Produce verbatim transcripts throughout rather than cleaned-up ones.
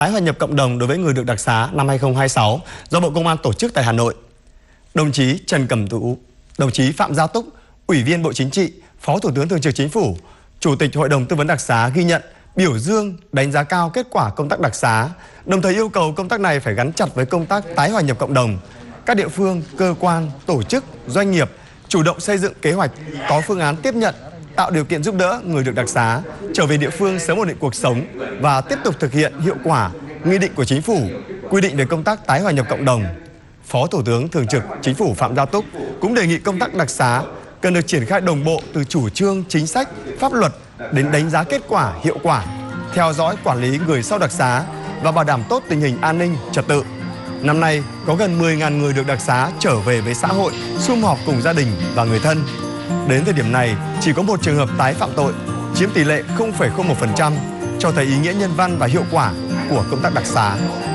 tái hòa nhập cộng đồng đối với người được đặc xá năm hai không hai sáu do Bộ Công an tổ chức tại Hà Nội. Đồng chí Trần Cẩm Tú, đồng chí Phạm Gia Túc, Ủy viên Bộ Chính trị, Phó Thủ tướng Thường trực Chính phủ, Chủ tịch Hội đồng Tư vấn đặc xá ghi nhận, biểu dương, đánh giá cao kết quả công tác đặc xá, đồng thời yêu cầu công tác này phải gắn chặt với công tác tái hòa nhập cộng đồng. Các địa phương, cơ quan, tổ chức, doanh nghiệp chủ động xây dựng kế hoạch, có phương án tiếp nhận, tạo điều kiện giúp đỡ người được đặc xá trở về địa phương sớm ổn định cuộc sống và tiếp tục thực hiện hiệu quả nghị định của Chính phủ quy định về công tác tái hòa nhập cộng đồng. Phó Thủ tướng Thường trực Chính phủ Phạm Gia Túc cũng đề nghị công tác đặc xá cần được triển khai đồng bộ từ chủ trương, chính sách, pháp luật đến đánh giá kết quả, hiệu quả, theo dõi quản lý người sau đặc xá và bảo đảm tốt tình hình an ninh, trật tự. Năm nay có gần mười nghìn người được đặc xá trở về với xã hội, sum họp cùng gia đình và người thân. Đến thời điểm này, chỉ có một trường hợp tái phạm tội, chiếm tỷ lệ không phẩy không một phần trăm, cho thấy ý nghĩa nhân văn và hiệu quả của công tác đặc xá.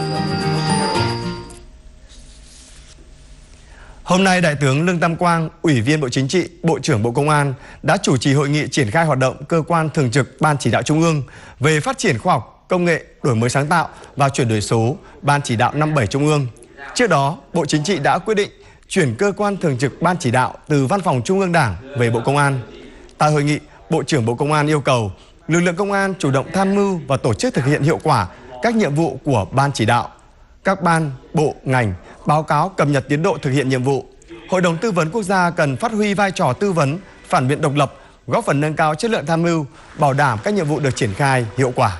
Hôm nay, Đại tướng Lương Tam Quang, Ủy viên Bộ Chính trị, Bộ trưởng Bộ Công an đã chủ trì hội nghị triển khai hoạt động Cơ quan Thường trực Ban Chỉ đạo Trung ương về phát triển khoa học, công nghệ, đổi mới sáng tạo và chuyển đổi số Ban Chỉ đạo năm bảy Trung ương. Trước đó, Bộ Chính trị đã quyết định chuyển Cơ quan Thường trực Ban Chỉ đạo từ Văn phòng Trung ương Đảng về Bộ Công an. Tại hội nghị, Bộ trưởng Bộ Công an yêu cầu lực lượng công an chủ động tham mưu và tổ chức thực hiện hiệu quả các nhiệm vụ của Ban Chỉ đạo. Các ban, bộ, ngành báo cáo cập nhật tiến độ thực hiện nhiệm vụ. Hội đồng Tư vấn Quốc gia cần phát huy vai trò tư vấn, phản biện độc lập, góp phần nâng cao chất lượng tham mưu, bảo đảm các nhiệm vụ được triển khai hiệu quả.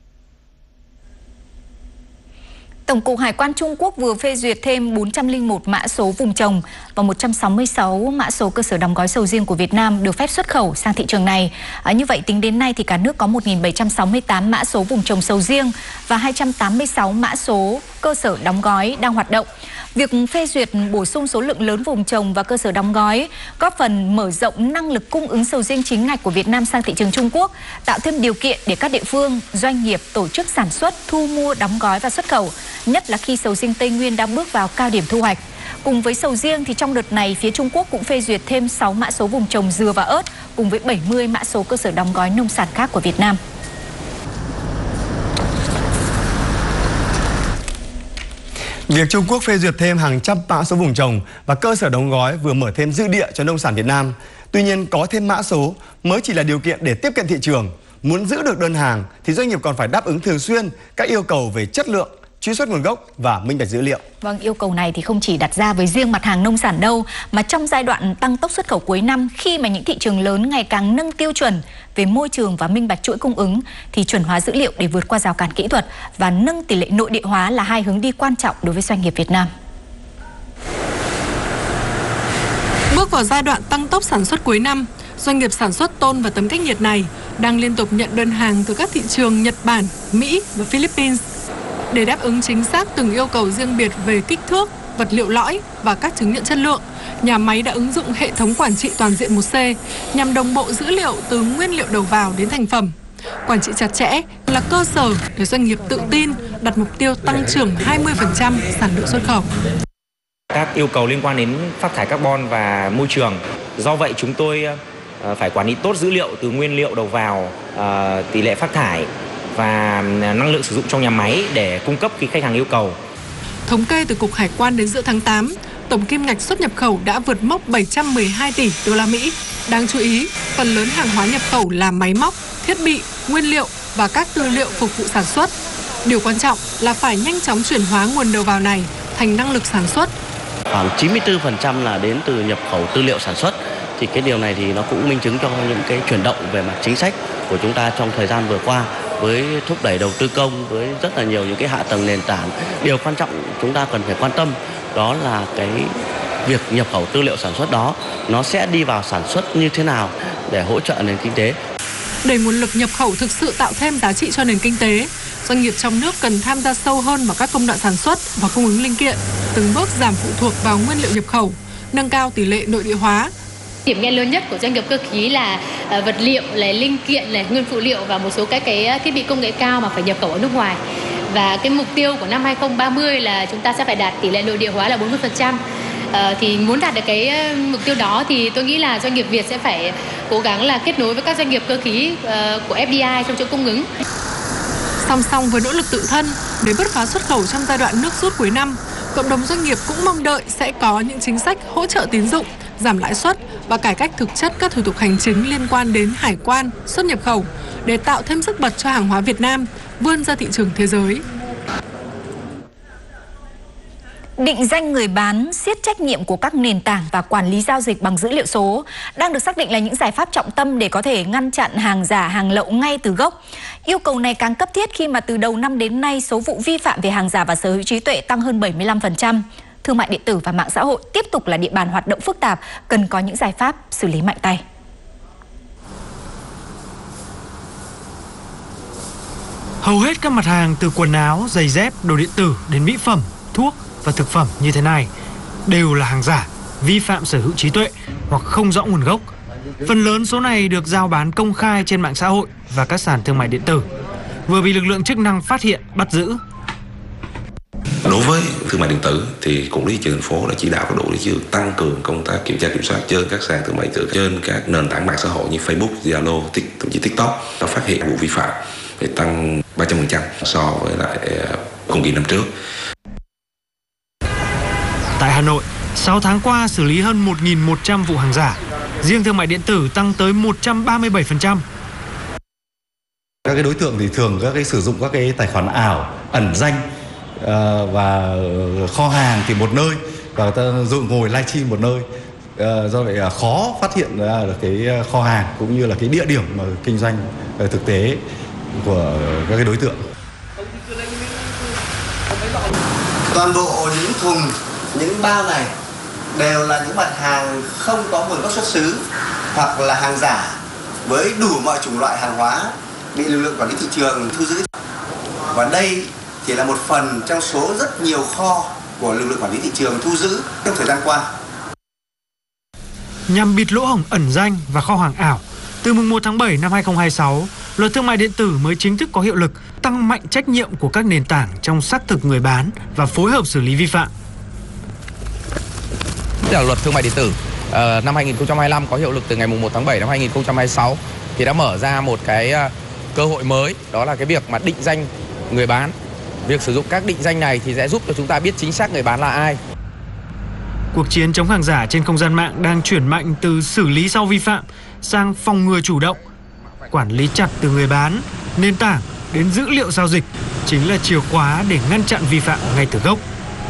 Tổng cục Hải quan Trung Quốc vừa phê duyệt thêm bốn trăm lẻ một mã số vùng trồng và một trăm sáu mươi sáu mã số cơ sở đóng gói sầu riêng của Việt Nam được phép xuất khẩu sang thị trường này. À, như vậy, tính đến nay thì cả nước có một nghìn bảy trăm sáu mươi tám mã số vùng trồng sầu riêng và hai trăm tám mươi sáu mã số cơ sở đóng gói đang hoạt động. Việc phê duyệt bổ sung số lượng lớn vùng trồng và cơ sở đóng gói góp phần mở rộng năng lực cung ứng sầu riêng chính ngạch của Việt Nam sang thị trường Trung Quốc, tạo thêm điều kiện để các địa phương, doanh nghiệp tổ chức sản xuất, thu mua, đóng gói và xuất khẩu, nhất là khi sầu riêng Tây Nguyên đang bước vào cao điểm thu hoạch. Cùng với sầu riêng thì trong đợt này, phía Trung Quốc cũng phê duyệt thêm sáu mã số vùng trồng dừa và ớt cùng với bảy mươi mã số cơ sở đóng gói nông sản khác của Việt Nam. Việc Trung Quốc phê duyệt thêm hàng trăm mã số vùng trồng và cơ sở đóng gói vừa mở thêm dư địa cho nông sản Việt Nam. Tuy nhiên, có thêm mã số mới chỉ là điều kiện để tiếp cận thị trường. Muốn giữ được đơn hàng thì doanh nghiệp còn phải đáp ứng thường xuyên các yêu cầu về chất lượng, truy xuất nguồn gốc và minh bạch dữ liệu. Vâng, yêu cầu này thì không chỉ đặt ra với riêng mặt hàng nông sản đâu, mà trong giai đoạn tăng tốc xuất khẩu cuối năm, khi mà những thị trường lớn ngày càng nâng tiêu chuẩn về môi trường và minh bạch chuỗi cung ứng, thì chuẩn hóa dữ liệu để vượt qua rào cản kỹ thuật và nâng tỷ lệ nội địa hóa là hai hướng đi quan trọng đối với doanh nghiệp Việt Nam. Bước vào giai đoạn tăng tốc sản xuất cuối năm, doanh nghiệp sản xuất tôn và tấm cách nhiệt này đang liên tục nhận đơn hàng từ các thị trường Nhật Bản, Mỹ và Philippines. Để đáp ứng chính xác từng yêu cầu riêng biệt về kích thước, vật liệu lõi và các chứng nhận chất lượng, nhà máy đã ứng dụng hệ thống quản trị toàn diện một C nhằm đồng bộ dữ liệu từ nguyên liệu đầu vào đến thành phẩm. Quản trị chặt chẽ là cơ sở để doanh nghiệp tự tin đặt mục tiêu tăng trưởng hai mươi phần trăm sản lượng xuất khẩu. Các yêu cầu liên quan đến phát thải carbon và môi trường. Do vậy chúng tôi phải quản lý tốt dữ liệu từ nguyên liệu đầu vào, tỷ lệ phát thải và năng lượng sử dụng trong nhà máy để cung cấp khi khách hàng yêu cầu. Thống kê từ Cục Hải quan đến giữa tháng tám, tổng kim ngạch xuất nhập khẩu đã vượt mốc bảy trăm mười hai tỷ đô la Mỹ. Đáng chú ý, phần lớn hàng hóa nhập khẩu là máy móc, thiết bị, nguyên liệu và các tư liệu phục vụ sản xuất. Điều quan trọng là phải nhanh chóng chuyển hóa nguồn đầu vào này thành năng lực sản xuất. Khoảng chín mươi tư phần trăm là đến từ nhập khẩu tư liệu sản xuất. Thì cái điều này thì nó cũng minh chứng cho những cái chuyển động về mặt chính sách của chúng ta trong thời gian vừa qua, với thúc đẩy đầu tư công, với rất là nhiều những cái hạ tầng nền tảng. Điều quan trọng chúng ta cần phải quan tâm đó là cái việc nhập khẩu tư liệu sản xuất đó nó sẽ đi vào sản xuất như thế nào để hỗ trợ nền kinh tế. Để nguồn lực nhập khẩu thực sự tạo thêm giá trị cho nền kinh tế, doanh nghiệp trong nước cần tham gia sâu hơn vào các công đoạn sản xuất và cung ứng linh kiện, từng bước giảm phụ thuộc vào nguyên liệu nhập khẩu, nâng cao tỷ lệ nội địa hóa. Điểm nghẽn lớn nhất của doanh nghiệp cơ khí là vật liệu, là linh kiện, là nguyên phụ liệu và một số các cái thiết bị công nghệ cao mà phải nhập khẩu ở nước ngoài. Và cái mục tiêu của năm hai không ba mươi là chúng ta sẽ phải đạt tỷ lệ nội địa hóa là bốn mươi phần trăm. À, thì muốn đạt được cái mục tiêu đó thì tôi nghĩ là doanh nghiệp Việt sẽ phải cố gắng là kết nối với các doanh nghiệp cơ khí uh, của ép đê i trong chuỗi cung ứng. Song song với nỗ lực tự thân, Để bứt phá xuất khẩu trong giai đoạn nước rút cuối năm, cộng đồng doanh nghiệp cũng mong đợi sẽ có những chính sách hỗ trợ tín dụng, giảm lãi suất và cải cách thực chất các thủ tục hành chính liên quan đến hải quan, xuất nhập khẩu để tạo thêm sức bật cho hàng hóa Việt Nam vươn ra thị trường thế giới. Định danh người bán, siết trách nhiệm của các nền tảng và quản lý giao dịch bằng dữ liệu số đang được xác định là những giải pháp trọng tâm để có thể ngăn chặn hàng giả, hàng lậu ngay từ gốc. Yêu cầu này càng cấp thiết khi mà từ đầu năm đến nay số vụ vi phạm về hàng giả và sở hữu trí tuệ tăng hơn bảy mươi lăm phần trăm. Thương mại điện tử và mạng xã hội tiếp tục là địa bàn hoạt động phức tạp, cần có những giải pháp xử lý mạnh tay. Hầu hết các mặt hàng từ quần áo, giày dép, đồ điện tử đến mỹ phẩm, thuốc và thực phẩm như thế này đều là hàng giả, vi phạm sở hữu trí tuệ hoặc không rõ nguồn gốc. Phần lớn số này được giao bán công khai trên mạng xã hội và các sàn thương mại điện tử, vừa bị lực lượng chức năng phát hiện, bắt giữ. Đối với thương mại điện tử thì Cục Quản lý Thị trường thành phố đã chỉ đạo các đội thị trường tăng cường công tác kiểm tra kiểm soát trên các sàn thương mại điện tử, trên các nền tảng mạng xã hội như Facebook, Zalo, thậm chí TikTok. Nó phát hiện vụ vi phạm để tăng ba trăm phần trăm so với lại cùng kỳ năm trước. Tại Hà Nội, sáu tháng qua xử lý hơn một nghìn một trăm vụ hàng giả, riêng thương mại điện tử tăng tới một trăm ba mươi bảy phần trăm. Các cái đối tượng thì thường các cái sử dụng các cái tài khoản ảo, ẩn danh uh, và kho hàng thì một nơi và ta dụ ngồi livestream một nơi. Uh, do vậy khó phát hiện ra được cái kho hàng cũng như là cái địa điểm mà kinh doanh uh, thực tế của các cái đối tượng. Toàn bộ những thùng, những bao này đều là những mặt hàng không có nguồn gốc xuất xứ hoặc là hàng giả với đủ mọi chủng loại hàng hóa bị lực lượng quản lý thị trường thu giữ. Và đây chỉ là một phần trong số rất nhiều kho của lực lượng quản lý thị trường thu giữ trong thời gian qua. Nhằm bịt lỗ hổng ẩn danh và kho hàng ảo, từ mùng một tháng bảy năm hai nghìn không trăm hai mươi sáu, Luật Thương mại điện tử mới chính thức có hiệu lực, tăng mạnh trách nhiệm của các nền tảng trong xác thực người bán và phối hợp xử lý vi phạm. Là Luật Thương mại điện tử uh, năm hai nghìn không trăm hai mươi lăm có hiệu lực từ ngày mùng một tháng bảy năm hai nghìn không trăm hai mươi sáu thì đã mở ra một cái uh, cơ hội mới, đó là cái việc mà định danh người bán. Việc sử dụng các định danh này thì sẽ giúp cho chúng ta biết chính xác người bán là ai. Cuộc chiến chống hàng giả trên không gian mạng đang chuyển mạnh từ xử lý sau vi phạm sang phòng ngừa chủ động. Quản lý chặt từ người bán, nền tảng đến dữ liệu giao dịch chính là chìa khóa để ngăn chặn vi phạm ngay từ gốc.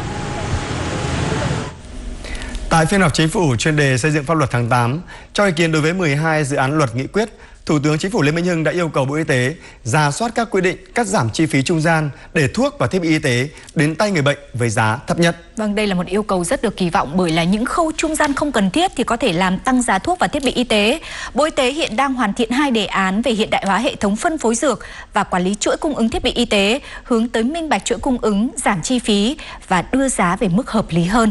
Tại phiên họp Chính phủ chuyên đề xây dựng pháp luật tháng tám, cho ý kiến đối với mười hai dự án luật nghị quyết, Thủ tướng Chính phủ Lê Minh Hưng đã yêu cầu Bộ Y tế rà soát các quy định cắt giảm chi phí trung gian để thuốc và thiết bị y tế đến tay người bệnh với giá thấp nhất. Vâng, đây là một yêu cầu rất được kỳ vọng bởi là những khâu trung gian không cần thiết thì có thể làm tăng giá thuốc và thiết bị y tế. Bộ Y tế hiện đang hoàn thiện hai đề án về hiện đại hóa hệ thống phân phối dược và quản lý chuỗi cung ứng thiết bị y tế, hướng tới minh bạch chuỗi cung ứng, giảm chi phí và đưa giá về mức hợp lý hơn.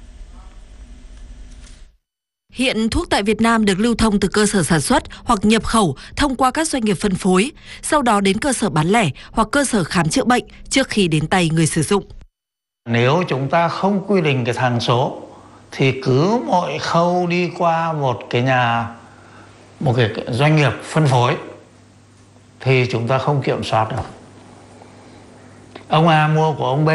Hiện thuốc tại Việt Nam được lưu thông từ cơ sở sản xuất hoặc nhập khẩu thông qua các doanh nghiệp phân phối, sau đó đến cơ sở bán lẻ hoặc cơ sở khám chữa bệnh trước khi đến tay người sử dụng. Nếu chúng ta không quy định cái thang số thì cứ mỗi khâu đi qua một cái nhà, một cái doanh nghiệp phân phối thì chúng ta không kiểm soát được. Ông A mua của ông B,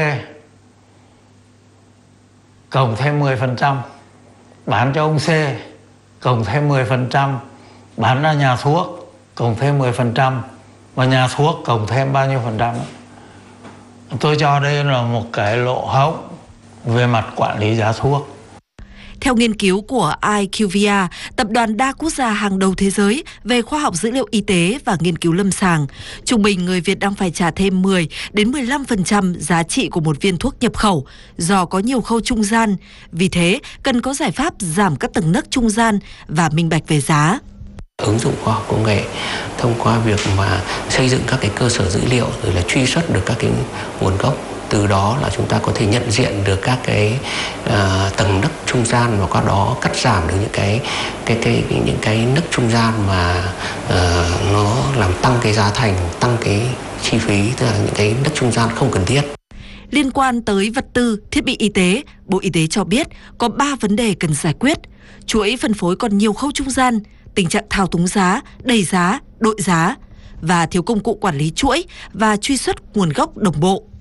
cộng thêm mười phần trăm. Bán cho ông C, cộng thêm mười phần trăm, bán ra nhà thuốc, cộng thêm mười phần trăm, và nhà thuốc cộng thêm bao nhiêu phần trăm. Tôi cho đây là một cái lỗ hổng về mặt quản lý giá thuốc. Theo nghiên cứu của i kiu vi a, tập đoàn đa quốc gia hàng đầu thế giới về khoa học dữ liệu y tế và nghiên cứu lâm sàng, trung bình người Việt đang phải trả thêm mười đến mười lăm phần trăm giá trị của một viên thuốc nhập khẩu do có nhiều khâu trung gian. Vì thế, cần có giải pháp giảm các tầng nấc trung gian và minh bạch về giá. Ứng dụng khoa học công nghệ thông qua việc mà xây dựng các cái cơ sở dữ liệu rồi là truy xuất được các cái nguồn gốc, từ đó là chúng ta có thể nhận diện được các cái uh, tầng nấc trung gian và qua đó cắt giảm được những cái cái cái những cái nấc trung gian mà uh, nó làm tăng cái giá thành, tăng cái chi phí, tức là những cái nấc trung gian không cần thiết. Liên quan tới vật tư, thiết bị y tế, Bộ Y tế cho biết có ba vấn đề cần giải quyết. Chuỗi phân phối còn nhiều khâu trung gian, tình trạng thao túng giá, đẩy giá, đội giá và thiếu công cụ quản lý chuỗi và truy xuất nguồn gốc đồng bộ.